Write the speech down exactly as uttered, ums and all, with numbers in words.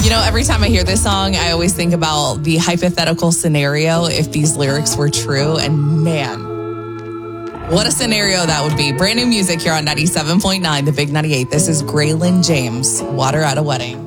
You know, every time I hear this song, I always think about the hypothetical scenario if these lyrics were true. And man, what a scenario that would be. Brand new music here on ninety-seven point nine, The Big ninety-eight. This is Graylin James, Water at a Wedding.